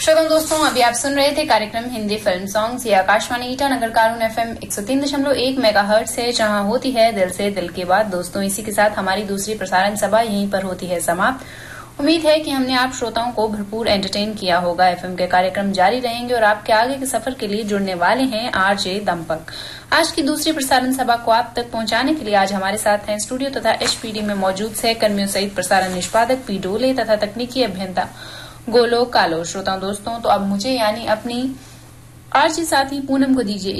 श्रोताओं दोस्तों, अभी आप सुन रहे थे कार्यक्रम हिंदी फिल्म सॉन्ग्स। ये आकाशवाणी ईटानगर कारून FM 103.1 मेगाहर्ट्ज से, जहां होती है दिल से दिल की बात। दोस्तों, इसी के साथ हमारी दूसरी प्रसारण सभा यहीं पर होती है समाप्त। उम्मीद है कि हमने आप श्रोताओं को भरपूर एंटरटेन किया होगा। FM के कार्यक्रम जारी रहेंगे और आपके आगे के सफर के लिए जुड़ने वाले हैं RJ दंपक। आज की दूसरी प्रसारण सभा को आप तक पहुंचाने के लिए आज हमारे साथ हैं स्टूडियो तथा HPD में मौजूद सहकर्मियों सहित प्रसारण निष्पादक पी डोले तथा तकनीकी अभियंता गोलोक कालो। श्रोताओं दोस्तों, तो अब मुझे यानी अपनी RJ साथी पूनम को दीजिए